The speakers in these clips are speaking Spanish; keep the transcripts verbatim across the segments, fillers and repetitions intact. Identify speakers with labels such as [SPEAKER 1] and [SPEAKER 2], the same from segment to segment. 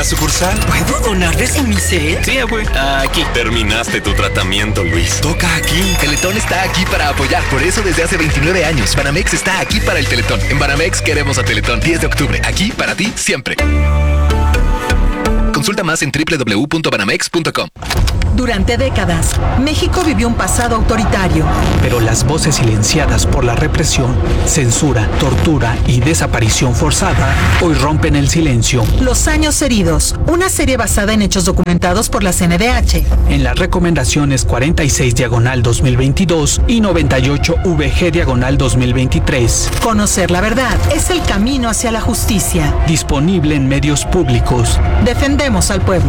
[SPEAKER 1] la sucursal.
[SPEAKER 2] ¿Puedo donar de Semicel?
[SPEAKER 1] Sí, güey. Aquí.
[SPEAKER 3] Terminaste tu tratamiento, Luis.
[SPEAKER 1] Toca aquí.
[SPEAKER 4] Teletón está aquí para apoyar. Por eso desde hace veintinueve años, Banamex está aquí para el Teletón. En Banamex queremos a Teletón. diez de octubre. Aquí para ti siempre. Consulta más en doble u doble u doble u punto banamex punto com.
[SPEAKER 5] Durante décadas, México vivió un pasado autoritario.
[SPEAKER 6] Pero las voces silenciadas por la represión, censura, tortura y desaparición forzada hoy rompen el silencio.
[SPEAKER 5] Los años heridos, una serie basada en hechos documentados por la C N D H.
[SPEAKER 6] En las recomendaciones cuarenta y seis diagonal dos mil veintidós y noventa y ocho V G diagonal dos mil veintitrés.
[SPEAKER 5] Conocer la verdad es el camino hacia la justicia.
[SPEAKER 6] Disponible en medios públicos.
[SPEAKER 5] Defendemos al pueblo.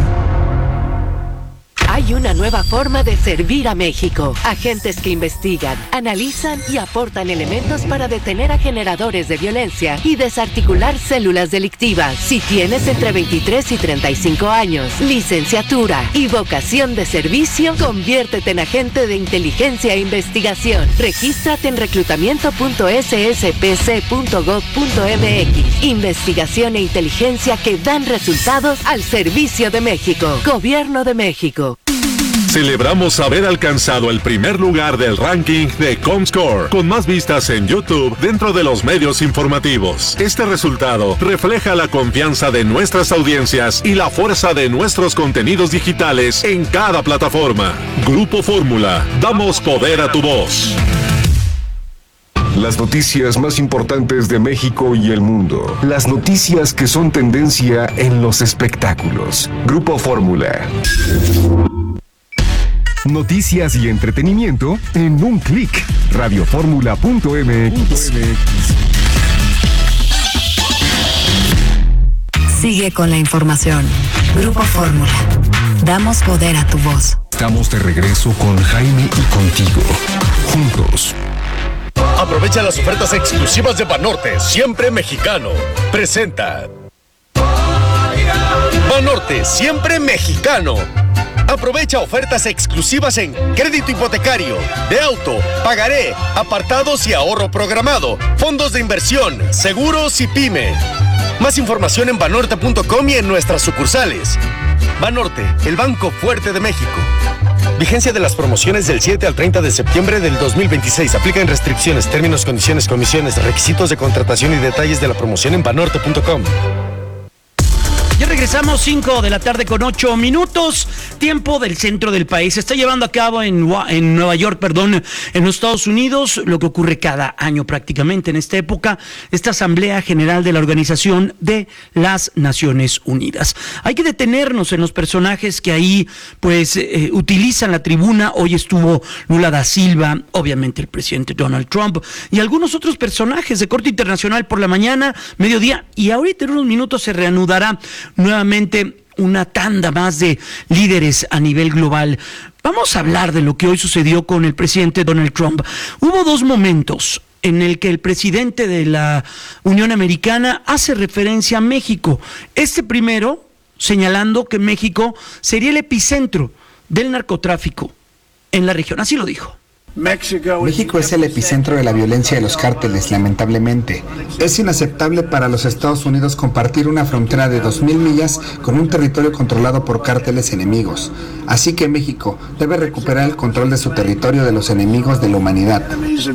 [SPEAKER 7] Hay una nueva forma de servir a México. Agentes que investigan, analizan y aportan elementos para detener a generadores de violencia y desarticular células delictivas. Si tienes entre veintitrés y treinta y cinco años, licenciatura y vocación de servicio, conviértete en agente de inteligencia e investigación. Regístrate en reclutamiento punto s s p c punto gov punto m x. Investigación e inteligencia que dan resultados al servicio de México. Gobierno de México.
[SPEAKER 8] Celebramos haber alcanzado el primer lugar del ranking de Comscore, con más vistas en YouTube dentro de los medios informativos. Este resultado refleja la confianza de nuestras audiencias y la fuerza de nuestros contenidos digitales en cada plataforma. Grupo Fórmula, damos poder a tu voz.
[SPEAKER 9] Las noticias más importantes de México y el mundo. Las noticias que son tendencia en los espectáculos. Grupo Fórmula. Noticias y entretenimiento en un clic. radioformula punto m x.
[SPEAKER 10] Sigue con la información. Grupo Fórmula. Damos poder a tu voz.
[SPEAKER 9] Estamos de regreso con Jaime y contigo. Juntos.
[SPEAKER 11] Aprovecha las ofertas exclusivas de Banorte, siempre mexicano. Presenta. Banorte, siempre mexicano. Aprovecha ofertas exclusivas en crédito hipotecario, de auto, pagaré, apartados y ahorro programado, fondos de inversión, seguros y pyme. Más información en banorte punto com y en nuestras sucursales. Banorte, el banco fuerte de México. Vigencia de las promociones del siete al treinta de septiembre del dos mil veintiséis. Aplican restricciones, términos, condiciones, comisiones, requisitos de contratación y detalles de la promoción en banorte punto com.
[SPEAKER 12] Ya regresamos, cinco de la tarde con ocho minutos, tiempo del centro del país. Se está llevando a cabo en, en Nueva York, perdón, en los Estados Unidos, lo que ocurre cada año prácticamente en esta época, esta Asamblea General de la Organización de las Naciones Unidas. Hay que detenernos en los personajes que ahí pues eh, utilizan la tribuna. Hoy estuvo Lula da Silva, obviamente el presidente Donald Trump y algunos otros personajes de corte internacional por la mañana, mediodía, y ahorita en unos minutos se reanudará nuevamente una tanda más de líderes a nivel global. Vamos a hablar de lo que hoy sucedió con el presidente Donald Trump. Hubo dos momentos en el que el presidente de la Unión Americana hace referencia a México. Este primero señalando que México sería el epicentro del narcotráfico en la región. Así lo dijo.
[SPEAKER 13] México es el epicentro de la violencia de los cárteles, lamentablemente. Es inaceptable para los Estados Unidos compartir una frontera de dos mil millas con un territorio controlado por cárteles enemigos. Así que México debe recuperar el control de su territorio de los enemigos de la humanidad.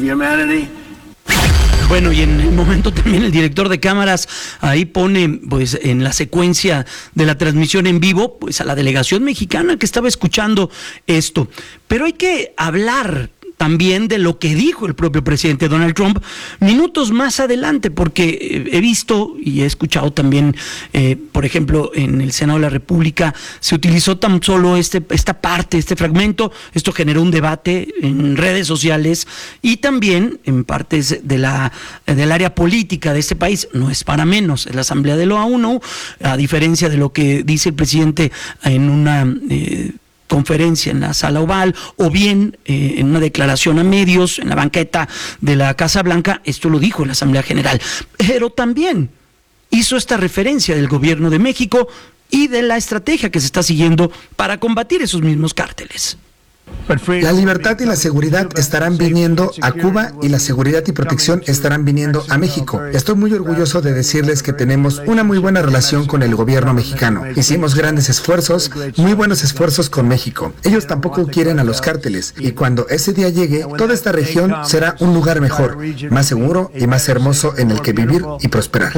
[SPEAKER 12] Bueno, y en el momento también el director de cámaras ahí pone, pues, en la secuencia de la transmisión en vivo, pues, a la delegación mexicana que estaba escuchando esto. Pero hay que hablar también de lo que dijo el propio presidente Donald Trump minutos más adelante, porque he visto y he escuchado también, eh, por ejemplo, en el Senado de la República se utilizó tan solo este, esta parte, este fragmento. Esto generó un debate en redes sociales y también en partes de la del área política de este país. No es para menos, es la Asamblea de la ONU, a diferencia de lo que dice el presidente en una Eh, conferencia en la Sala Oval, o bien eh, en una declaración a medios, en la banqueta de la Casa Blanca. Esto lo dijo en la Asamblea General, pero también hizo esta referencia del gobierno de México y de la estrategia que se está siguiendo para combatir esos mismos cárteles.
[SPEAKER 13] La libertad y la seguridad estarán viniendo a Cuba y la seguridad y protección estarán viniendo a México. Estoy muy orgulloso de decirles que tenemos una muy buena relación con el gobierno mexicano. Hicimos grandes esfuerzos, muy buenos esfuerzos con México. Ellos tampoco quieren a los cárteles y cuando ese día llegue, toda esta región será un lugar mejor, más seguro y más hermoso en el que vivir y prosperar.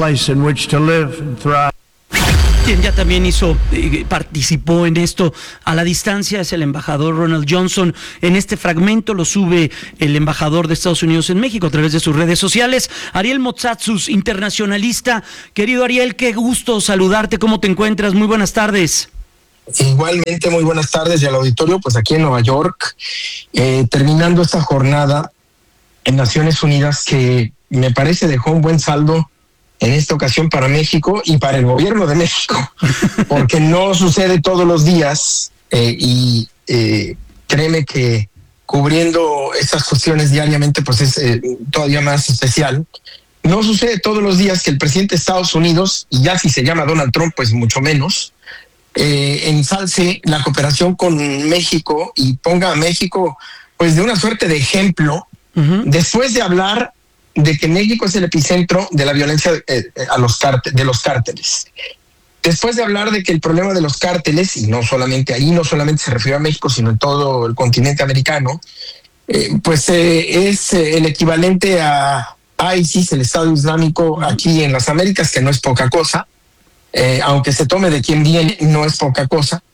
[SPEAKER 12] Quien ya también hizo, eh, participó en esto a la distancia es el embajador Ronald Johnson. En este fragmento lo sube el embajador de Estados Unidos en México a través de sus redes sociales. Ariel Motsatsus, internacionalista. Querido Ariel, qué gusto saludarte. ¿Cómo te encuentras? Muy buenas tardes.
[SPEAKER 1] Igualmente, muy buenas tardes y al auditorio, pues aquí en Nueva York, eh, terminando esta jornada en Naciones Unidas que me parece dejó un buen saldo en esta ocasión para México y para el gobierno de México, porque no sucede todos los días eh, y eh, créeme que cubriendo estas cuestiones diariamente pues es eh, todavía más especial. No sucede todos los días que el presidente de Estados Unidos, y ya si se llama Donald Trump, pues mucho menos, eh, ensalce la cooperación con México y ponga a México pues de una suerte de ejemplo, uh-huh. después de hablar de que México es el epicentro de la violencia eh, a los cárteles, de los cárteles. Después de hablar de que el problema de los cárteles, y no solamente ahí, no solamente se refirió a México, sino en todo el continente americano, eh, pues eh, es eh, el equivalente a ISIS, el Estado Islámico aquí en las Américas, que no es poca cosa, eh, aunque se tome de quien viene, no es poca cosa.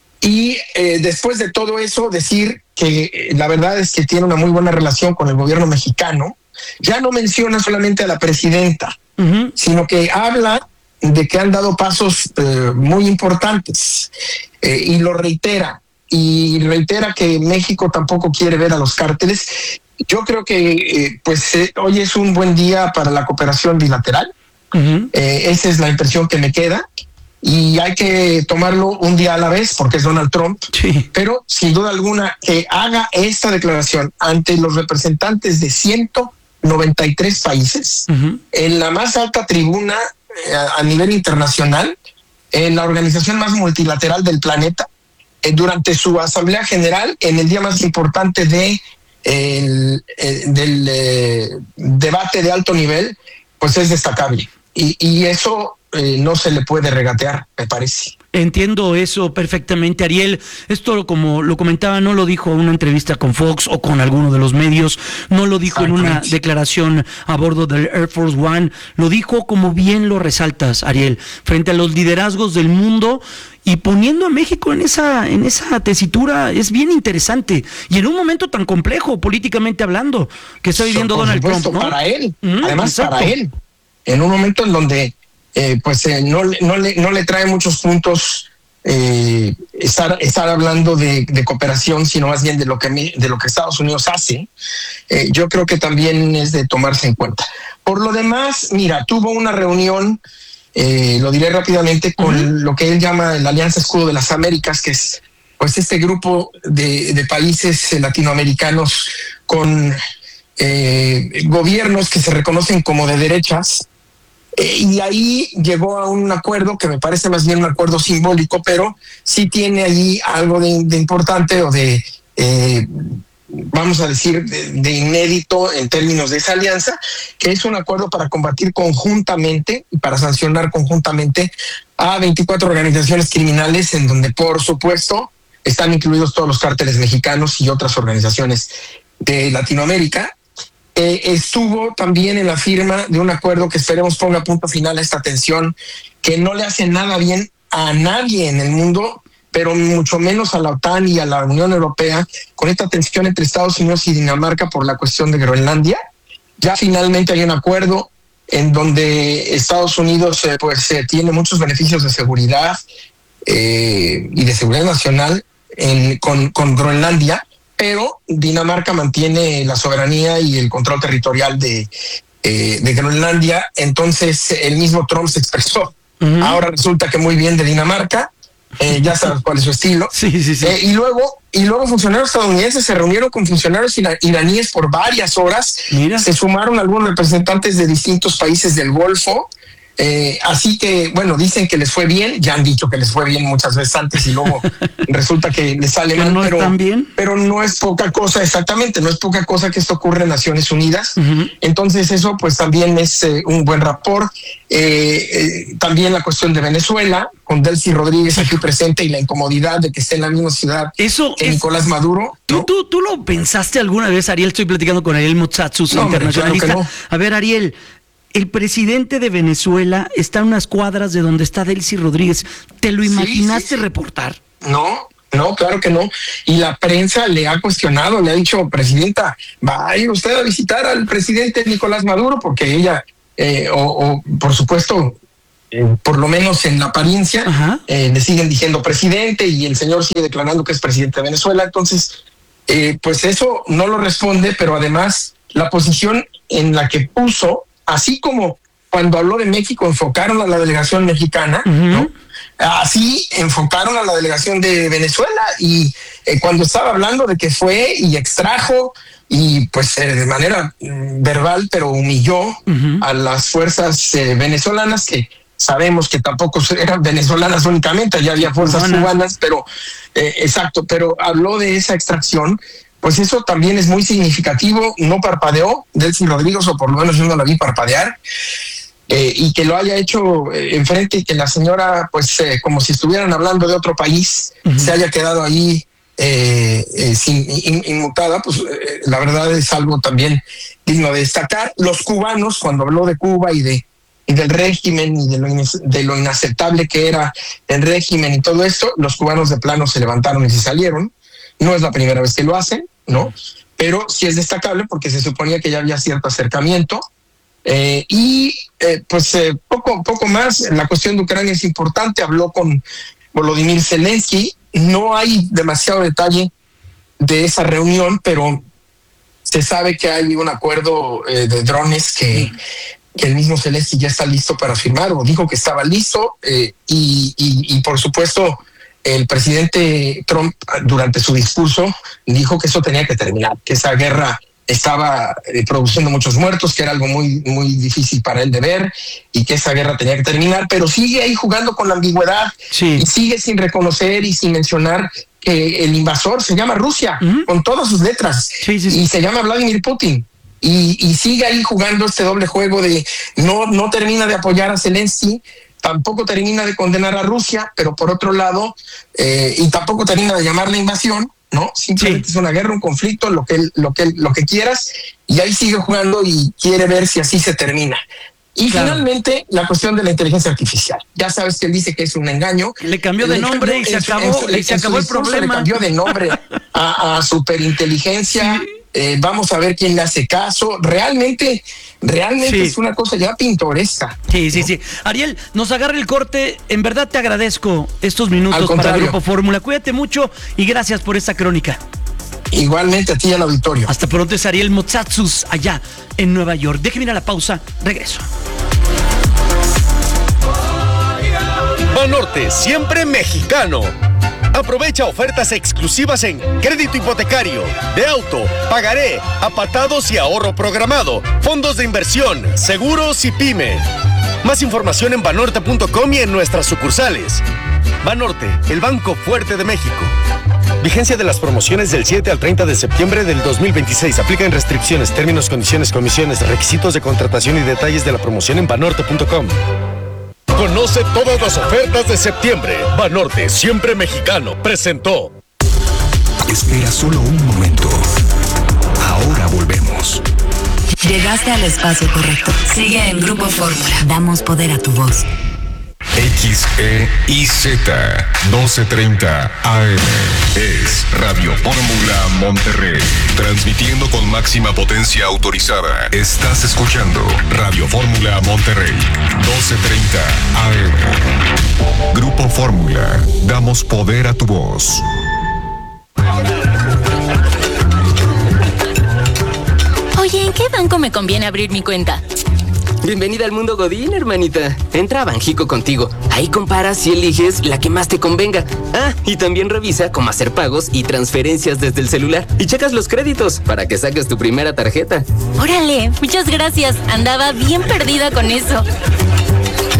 [SPEAKER 1] Y eh, después de todo eso, decir que eh, la verdad es que tiene una muy buena relación con el gobierno mexicano. Ya no menciona solamente a la presidenta, uh-huh. sino que habla de que han dado pasos eh, muy importantes eh, y lo reitera. Y reitera que México tampoco quiere ver a los cárteles. Yo creo que eh, pues eh, hoy es un buen día para la cooperación bilateral. Uh-huh. Eh, esa es la impresión que me queda. Y hay que tomarlo un día a la vez porque es Donald Trump, sí. pero sin duda alguna que haga esta declaración ante los representantes de ciento noventa y tres países, uh-huh. en la más alta tribuna eh, a nivel internacional, en la organización más multilateral del planeta, eh, durante su asamblea general, en el día más importante de, el, eh, del eh, debate de alto nivel, pues es destacable. Y, y eso eh, no se le puede regatear, me parece.
[SPEAKER 12] Entiendo eso perfectamente, Ariel. Esto, como lo comentaba, no lo dijo en una entrevista con Fox o con alguno de los medios, no lo dijo en una declaración a bordo del Air Force One, lo dijo como bien lo resaltas, Ariel, frente a los liderazgos del mundo y poniendo a México en esa en esa tesitura. Es bien interesante y en un momento tan complejo políticamente hablando que está viviendo
[SPEAKER 1] Por
[SPEAKER 12] Donald
[SPEAKER 1] supuesto,
[SPEAKER 12] Trump, ¿no?
[SPEAKER 1] Para él,
[SPEAKER 12] Mm,
[SPEAKER 1] además
[SPEAKER 12] exacto.
[SPEAKER 1] para él, en un momento en donde Eh, pues eh, no, no, le, no le trae muchos puntos eh, estar, estar hablando de, de cooperación, sino más bien de lo que, de lo que Estados Unidos hace. Eh, yo creo que también es de tomarse en cuenta. Por lo demás, mira, tuvo una reunión, eh, lo diré rápidamente, con uh-huh. lo que él llama la Alianza Escudo de las Américas, que es pues este grupo de, de países latinoamericanos con eh, gobiernos que se reconocen como de derechas. Eh, y ahí llegó a un acuerdo que me parece más bien un acuerdo simbólico, pero sí tiene allí algo de, de importante o de, eh, vamos a decir, de, de inédito en términos de esa alianza, que es un acuerdo para combatir conjuntamente y para sancionar conjuntamente a veinticuatro organizaciones criminales, en donde, por supuesto, están incluidos todos los cárteles mexicanos y otras organizaciones de Latinoamérica. Eh, estuvo también en la firma de un acuerdo que esperemos ponga punto final a esta tensión que no le hace nada bien a nadie en el mundo, pero mucho menos a la OTAN y a la Unión Europea, con esta tensión entre Estados Unidos y Dinamarca por la cuestión de Groenlandia. Ya finalmente hay un acuerdo en donde Estados Unidos eh, pues eh, tiene muchos beneficios de seguridad eh, y de seguridad nacional en, con, con Groenlandia, pero Dinamarca mantiene la soberanía y el control territorial de, eh, de Groenlandia. Entonces el mismo Trump se expresó. Uh-huh. Ahora resulta que muy bien de Dinamarca, eh, ya sabes cuál es su estilo.
[SPEAKER 12] Sí, sí, sí.
[SPEAKER 1] Eh, y luego y luego funcionarios estadounidenses se reunieron con funcionarios ira- iraníes por varias horas.
[SPEAKER 12] Mira.
[SPEAKER 1] Se sumaron algunos representantes de distintos países del Golfo. Eh, así que, bueno, dicen que les fue bien, ya han dicho que les fue bien muchas veces antes y luego resulta que les sale mal,
[SPEAKER 12] no
[SPEAKER 1] pero,
[SPEAKER 12] bien.
[SPEAKER 1] pero no es poca cosa, exactamente, no es poca cosa que esto ocurre en Naciones Unidas. Uh-huh. Entonces eso pues también es eh, un buen rapport. Eh, eh, también la cuestión de Venezuela, con Delcy Rodríguez aquí presente y la incomodidad de que esté en la misma ciudad
[SPEAKER 12] eso
[SPEAKER 1] que
[SPEAKER 12] es...
[SPEAKER 1] Nicolás Maduro.
[SPEAKER 12] ¿Tú,
[SPEAKER 1] ¿no?
[SPEAKER 12] tú, ¿Tú lo pensaste alguna vez, Ariel? Estoy platicando con Ariel Motsatsus,
[SPEAKER 1] no,
[SPEAKER 12] internacionalista.
[SPEAKER 1] Claro que no.
[SPEAKER 12] A ver, Ariel, el presidente de Venezuela está a unas cuadras de donde está Delcy Rodríguez. ¿Te lo imaginaste sí, sí, sí. reportar?
[SPEAKER 1] No, no, claro que no. Y la prensa le ha cuestionado, le ha dicho, presidenta, va a ir usted a visitar al presidente Nicolás Maduro, porque ella, eh, o, o por supuesto, eh, por lo menos en la apariencia, eh, le siguen diciendo presidente y el señor sigue declarando que es presidente de Venezuela. Entonces, eh, pues eso no lo responde, pero además la posición en la que puso, así como cuando habló de México enfocaron a la delegación mexicana, uh-huh. ¿no? Así enfocaron a la delegación de Venezuela y eh, cuando estaba hablando de que fue y extrajo y pues eh, de manera mm, verbal, pero humilló uh-huh. a las fuerzas eh, venezolanas, que sabemos que tampoco eran venezolanas únicamente, ya había fuerzas cubanas, cubanas pero eh, exacto, pero habló de esa extracción. Pues eso también es muy significativo. No parpadeó Delcy Rodríguez, o por lo menos yo no la vi parpadear, eh, y que lo haya hecho eh, enfrente y que la señora, pues eh, como si estuvieran hablando de otro país, uh-huh. se haya quedado ahí eh, eh, sin, in, inmutada, pues eh, la verdad es algo también digno de destacar. Los cubanos, cuando habló de Cuba y de y del régimen y de lo, in, de lo inaceptable que era el régimen y todo esto, los cubanos de plano se levantaron y se salieron. No es la primera vez que lo hacen, ¿no? Pero sí es destacable porque se suponía que ya había cierto acercamiento. Eh, y eh, pues eh, poco, poco más, la cuestión de Ucrania es importante. Habló con Volodymyr Zelensky. No hay demasiado detalle de esa reunión, pero se sabe que hay un acuerdo eh, de drones que, que el mismo Zelensky ya está listo para firmar, o dijo que estaba listo, eh, y, y, y por supuesto el presidente Trump durante su discurso dijo que eso tenía que terminar, que esa guerra estaba eh, produciendo muchos muertos, que era algo muy, muy difícil para él de ver, y que esa guerra tenía que terminar, pero sigue ahí jugando con la ambigüedad, sí. y sigue sin reconocer y sin mencionar que el invasor se llama Rusia, uh-huh. con todas sus letras, sí, sí, sí. y se llama Vladimir Putin. Y, y sigue ahí jugando este doble juego de no, no termina de apoyar a Zelensky, tampoco termina de condenar a Rusia, pero por otro lado, eh, y tampoco termina de llamar la invasión, ¿no? Simplemente sí. es una guerra, un conflicto, lo que, lo que, lo que quieras, y ahí sigue jugando y quiere ver si así se termina. Y claro. finalmente, la cuestión de la inteligencia artificial. Ya sabes que él dice que es un engaño.
[SPEAKER 12] Le cambió de nombre y se acabó, y se acabó el problema.
[SPEAKER 1] Le cambió de nombre a, a superinteligencia. Sí. Eh, vamos a ver quién le hace caso. Realmente, realmente sí. es una cosa ya pintoresca.
[SPEAKER 12] Sí, sí, ¿no? sí. Ariel, nos agarra el corte. En verdad te agradezco estos minutos para Grupo Fórmula. Cuídate mucho y gracias por esta crónica.
[SPEAKER 1] Igualmente a ti y al auditorio.
[SPEAKER 12] Hasta pronto, es Ariel Motsatsus allá en Nueva York. Déjeme ir a la pausa, regreso.
[SPEAKER 11] Banorte, siempre mexicano. Aprovecha ofertas exclusivas en crédito hipotecario, de auto, pagaré, apartados y ahorro programado, fondos de inversión, seguros y pyme. Más información en banorte punto com y en nuestras sucursales. Banorte, el banco fuerte de México. Vigencia de las promociones del siete al treinta de septiembre del dos mil veintiséis. Aplican restricciones, términos, condiciones, comisiones, requisitos de contratación y detalles de la promoción en banorte punto com. Conoce todas las ofertas de septiembre. Banorte, siempre mexicano, presentó.
[SPEAKER 9] Espera solo un momento. Ahora volvemos.
[SPEAKER 10] Llegaste al espacio correcto. Sigue en Grupo Fórmula. Damos poder a tu voz.
[SPEAKER 9] X E I Z doce treinta A M es Radio Fórmula Monterrey, transmitiendo con máxima potencia autorizada. Estás escuchando Radio Fórmula Monterrey doce treinta A M. Grupo Fórmula, damos poder a tu voz.
[SPEAKER 14] Oye, ¿en qué banco me conviene abrir mi cuenta?
[SPEAKER 15] Bienvenida al mundo Godín, hermanita. Entra a Banjico Contigo. Ahí comparas y eliges la que más te convenga. Ah, y también revisa cómo hacer pagos y transferencias desde el celular. Y checas los créditos para que saques tu primera tarjeta.
[SPEAKER 14] Órale, muchas gracias. Andaba bien perdida con eso.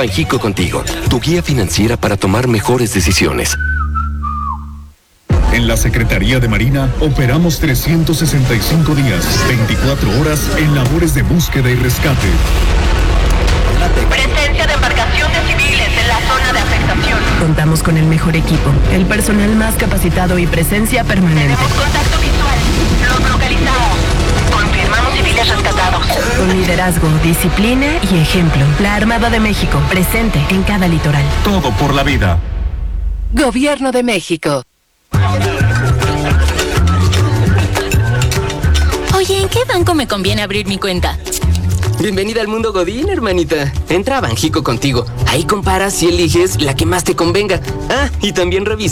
[SPEAKER 3] Banjico Contigo, tu guía financiera para tomar mejores decisiones.
[SPEAKER 16] En la Secretaría de Marina operamos trescientos sesenta y cinco días, veinticuatro horas en labores de búsqueda y rescate.
[SPEAKER 17] Presencia de embarcaciones civiles en la zona de afectación.
[SPEAKER 18] Contamos con el mejor equipo, el personal más capacitado y presencia permanente.
[SPEAKER 17] Tenemos contacto visual. Los localizamos. Confirmamos civiles rescatados.
[SPEAKER 18] Con liderazgo, disciplina y ejemplo. La Armada de México, presente en cada litoral.
[SPEAKER 16] Todo por la vida.
[SPEAKER 7] Gobierno de México.
[SPEAKER 14] Oye, ¿en qué banco me conviene abrir mi cuenta?
[SPEAKER 15] Bienvenida al mundo Godín, hermanita. Entra a Banjico Contigo. Ahí comparas y eliges la que más te convenga. Ah, y también revisa